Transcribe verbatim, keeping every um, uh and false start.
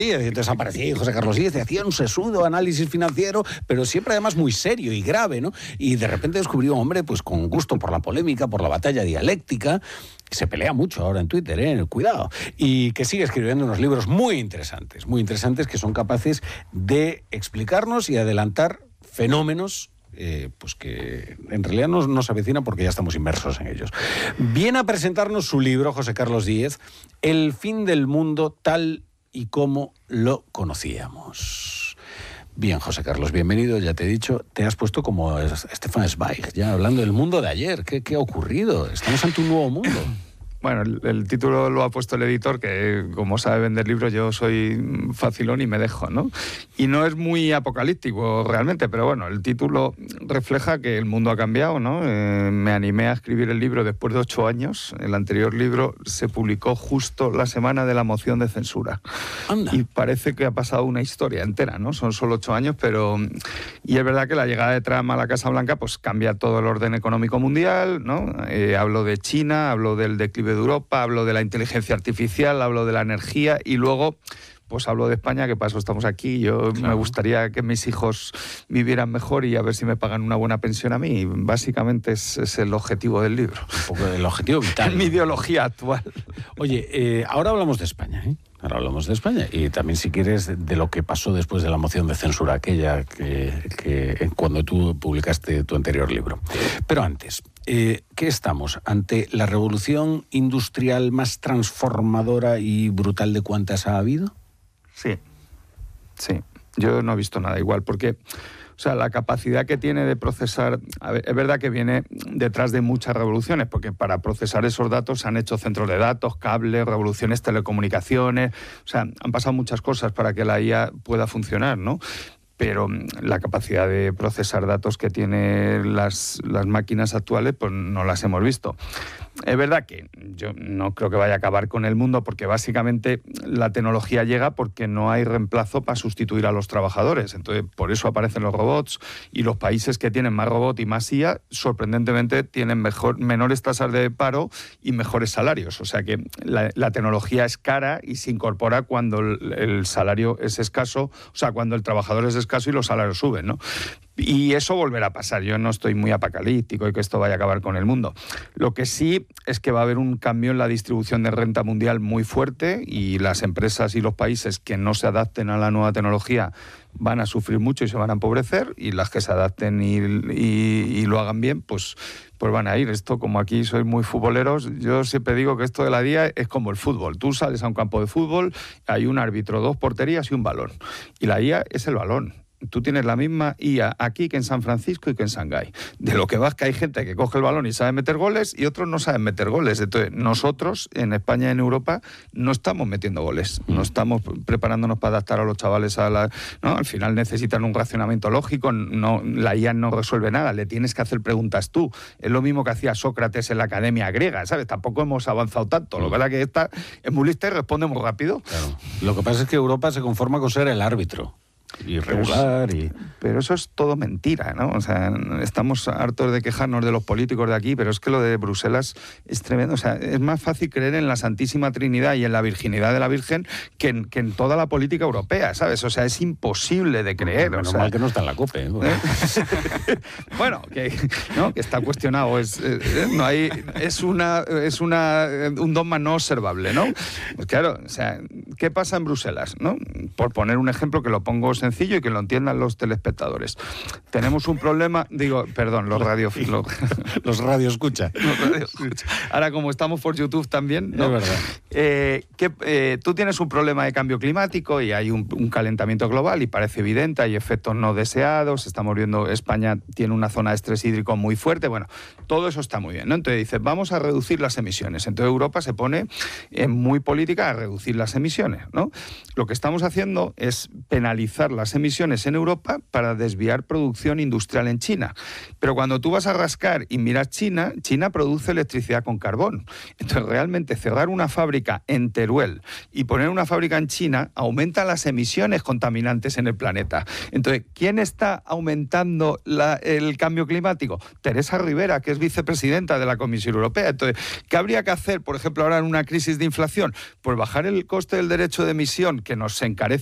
Sí, entonces aparecía ahí José Carlos Díez, hacía un sesudo análisis financiero, pero siempre además muy serio y grave, ¿no? Y de repente descubrió, hombre, pues con gusto por la polémica, por la batalla dialéctica, se pelea mucho ahora en Twitter, ¿eh? Cuidado. Y que sigue escribiendo unos libros muy interesantes, muy interesantes, que son capaces de explicarnos y adelantar fenómenos Eh, pues que en realidad nos, nos avecina porque ya estamos inmersos en ellos. Viene a presentarnos su libro, José Carlos Díez, El fin del mundo tal y como lo conocíamos. Bien, José Carlos, bienvenido, ya te he dicho, te has puesto como Stefan Zweig, ya hablando del mundo de ayer. ¿Qué, qué ha ocurrido? Estamos ante un nuevo mundo. Bueno, el, el título lo ha puesto el editor, que como sabe vender libros, yo soy facilón y me dejo, ¿no? Y no es muy apocalíptico realmente, pero bueno, el título refleja que el mundo ha cambiado, ¿no? Eh, me animé a escribir el libro después de ocho años. El anterior libro se publicó justo la semana de la moción de censura. Anda. Y parece que ha pasado una historia entera, ¿no? Son solo ocho años, pero... Y es verdad que la llegada de Trump a la Casa Blanca pues cambia todo el orden económico mundial, ¿no? Eh, hablo de China, hablo del declive de Europa, hablo de la inteligencia artificial, hablo de la energía y luego pues hablo de España, que para eso estamos aquí. Yo claro. Me gustaría que mis hijos vivieran mejor y a ver si me pagan una buena pensión a mí. Básicamente es, es el objetivo del libro. Un poco el objetivo vital. Mi ideología actual. Oye, eh, ahora hablamos de España, ¿eh? Ahora hablamos de España y también, si quieres, de lo que pasó después de la moción de censura aquella que, que cuando tú publicaste tu anterior libro. Pero antes, eh, ¿qué estamos? ¿Ante la revolución industrial más transformadora y brutal de cuantas ha habido? Sí, sí. Yo no he visto nada igual, porque... O sea, la capacidad que tiene de procesar... A ver, es verdad que viene detrás de muchas revoluciones, porque para procesar esos datos se han hecho centros de datos, cables, revoluciones, telecomunicaciones... O sea, han pasado muchas cosas para que la I A pueda funcionar, ¿no? Pero la capacidad de procesar datos que tienen las, las máquinas actuales, pues no las hemos visto. Es verdad que yo no creo que vaya a acabar con el mundo, porque básicamente la tecnología llega porque no hay reemplazo para sustituir a los trabajadores. Entonces, por eso aparecen los robots, y los países que tienen más robot y más I A, sorprendentemente, tienen mejor, menores tasas de paro y mejores salarios. O sea que la, la tecnología es cara y se incorpora cuando el, el salario es escaso, o sea, cuando el trabajador es escaso y los salarios suben, ¿no? Y eso volverá a pasar. Yo no estoy muy apocalíptico y que esto vaya a acabar con el mundo. Lo que sí es que va a haber un cambio en la distribución de renta mundial muy fuerte, y las empresas y los países que no se adapten a la nueva tecnología van a sufrir mucho y se van a empobrecer, y las que se adapten y, y, y lo hagan bien, pues, pues van a ir. Esto, como aquí sois muy futboleros, yo siempre digo que esto de la I A es como el fútbol. Tú sales a un campo de fútbol, hay un árbitro, dos porterías y un balón. Y la I A es el balón. Tú tienes la misma I A aquí que en San Francisco y que en Shanghái. De lo que vas, que hay gente que coge el balón y sabe meter goles y otros no saben meter goles. Entonces, nosotros en España y en Europa no estamos metiendo goles. No estamos preparándonos para adaptar a los chavales a la... ¿no? Al final necesitan un racionamiento lógico. No, la I A no resuelve nada. Le tienes que hacer preguntas tú. Es lo mismo que hacía Sócrates en la academia griega, ¿sabes? Tampoco hemos avanzado tanto. Lo que pasa es que esta es muy lista y responde muy rápido. Claro. Lo que pasa es que Europa se conforma con ser el árbitro. Irregular y... Pero eso es todo mentira, ¿no? O sea, estamos hartos de quejarnos de los políticos de aquí, pero es que lo de Bruselas es tremendo. O sea, es más fácil creer en la Santísima Trinidad y en la virginidad de la Virgen que en, que en toda la política europea, ¿sabes? O sea, es imposible de creer. Menos o sea... mal que no está en la COPE. ¿Eh? Bueno, que, ¿no? que está cuestionado. Es, eh, no hay, es, una, es una, un dogma no observable, ¿no? Pues claro, o sea, ¿qué pasa en Bruselas, no? Por poner un ejemplo que lo pongo sencillo y que lo entiendan los telespectadores. Tenemos un problema, digo, perdón, los radio... Los, los radio escucha. Los radio escucha. Ahora, como estamos por YouTube también, ¿no? Es verdad. Eh, que, eh, tú tienes un problema de cambio climático y hay un, un calentamiento global y parece evidente, hay efectos no deseados, estamos viendo, España tiene una zona de estrés hídrico muy fuerte, bueno, todo eso está muy bien, ¿no? Entonces dices, vamos a reducir las emisiones. Entonces Europa se pone en muy política a reducir las emisiones, ¿no? Lo que estamos haciendo es penalizar las emisiones en Europa para desviar producción industrial en China. Pero cuando tú vas a rascar y miras China, China produce electricidad con carbón. Entonces, realmente cerrar una fábrica en Teruel y poner una fábrica en China aumenta las emisiones contaminantes en el planeta. Entonces, ¿quién está aumentando la, el cambio climático? Teresa Rivera, que es vicepresidenta de la Comisión Europea. Entonces, ¿qué habría que hacer, por ejemplo, ahora en una crisis de inflación? Pues bajar el coste del derecho de emisión que nos encarece